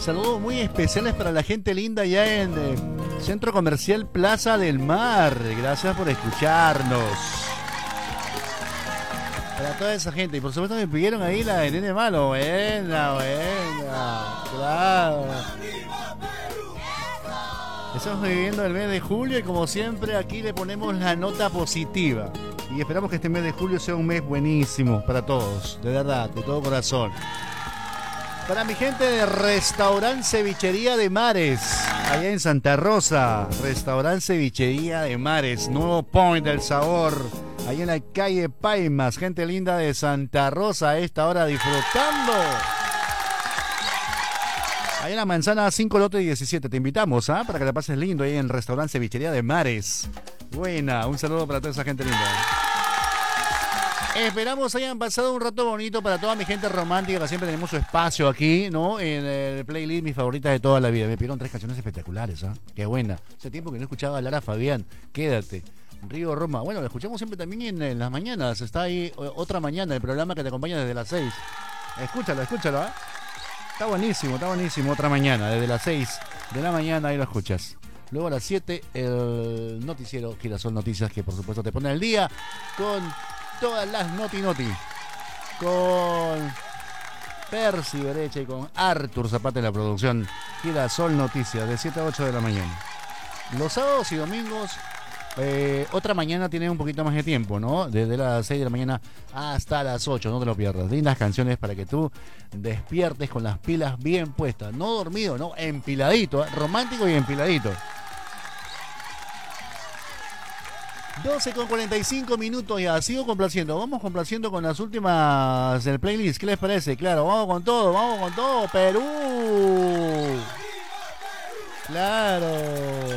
Saludos muy especiales para la gente linda allá en Centro Comercial Plaza del Mar. Gracias por escucharnos. Para toda esa gente. Y por supuesto me pidieron ahí la de Nene Malo. Buena. Claro. Estamos viviendo el mes de julio y como siempre aquí le ponemos la nota positiva. Y esperamos que este mes de julio sea un mes buenísimo para todos. De verdad, de todo corazón. Para mi gente de Restaurante Cevichería de Mares, allá en Santa Rosa. Restaurante Cevichería de Mares, nuevo point del sabor. Ahí en la calle Paimas, gente linda de Santa Rosa a esta hora disfrutando. Ahí en la manzana 5 lote 17. Te invitamos para que la pases lindo ahí en Restaurante Cevichería de Mares. Buena, un saludo para toda esa gente linda. Esperamos hayan pasado un rato bonito para toda mi gente romántica, que siempre tenemos su espacio aquí, ¿no? En el playlist, mis favoritas de toda la vida. Me pidieron 3 canciones espectaculares, Qué buena. Hace tiempo que no escuchaba a Lara Fabián. Quédate. Río Roma. Bueno, lo escuchamos siempre también en las mañanas. Está ahí Otra Mañana, el programa que te acompaña desde las 6. Escúchalo, Está buenísimo, Otra Mañana, desde las 6 de la mañana, ahí lo escuchas. Luego a las 7, el noticiero Girasol Noticias, que por supuesto te pone al día con todas las noti. Con Percy Berecha y con Arthur Zapata en la producción. Girasol Noticias, de 7 a 8 de la mañana. Los sábados y domingos, Otra Mañana tiene un poquito más de tiempo, ¿no? Desde las 6 de la mañana hasta las 8, no te lo pierdas. Lindas canciones para que tú despiertes con las pilas bien puestas. No dormido, no, empiladito, romántico y empiladito. 12:45 ya, sigo complaciendo. Vamos complaciendo con las últimas del playlist. ¿Qué les parece? Claro, vamos con todo, Perú. Claro.